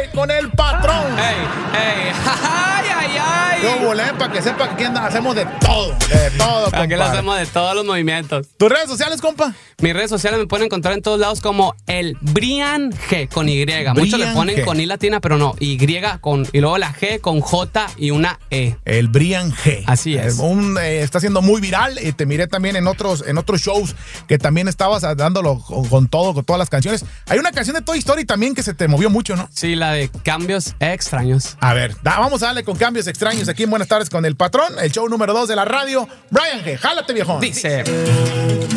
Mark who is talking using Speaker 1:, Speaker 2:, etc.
Speaker 1: con el patrón.
Speaker 2: Ay.
Speaker 1: Yo volé para que sepa que aquí hacemos de todo, compa.
Speaker 2: Aquí lo hacemos de todos los movimientos.
Speaker 1: ¿Tus redes sociales, compa?
Speaker 2: Mis redes sociales me pueden encontrar en todos lados como el Brian G con Y. Muchos le ponen
Speaker 1: G.
Speaker 2: con I latina, pero no. Y y luego la G con J y una E.
Speaker 1: El Brian G.
Speaker 2: Así es.
Speaker 1: Está siendo muy viral. Te miré también en otros shows que también estabas dándolo con todas las canciones. Hay una canción de Toy Story también que se te movió mucho, ¿no?
Speaker 2: Sí, la de Cambios Extraños.
Speaker 1: A ver, vamos a darle con Cambios Extraños aquí en Buenas Tardes con el Patrón, el show número 2 de la radio. Brian G. Jálate, viejón.
Speaker 2: Dice...